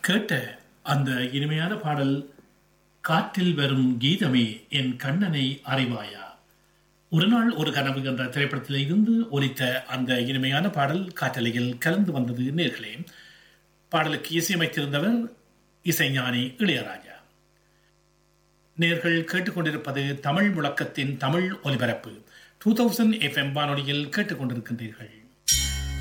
கேட்ட அந்த இனிமையான பாடல் காற்றில் வரும் கீதமே என் கண்ணனை அறிவாயா. ஒரு நாள் ஒரு கனவு என்ற திரைப்படத்தில் இருந்து ஒலித்த அந்த இனிமையான பாடல் காற்றலையில் கலந்து வந்தது நேர்களே. பாடலுக்கு இசையமைத்திருந்தவர் இசைஞானி இளையராஜா. நேர்கள் கேட்டுக்கொண்டிருப்பது தமிழ் முழக்கத்தின் தமிழ் ஒலிபரப்பு 2000 FM வானொலியில் கேட்டுக்கொண்டிருக்கின்றீர்கள்.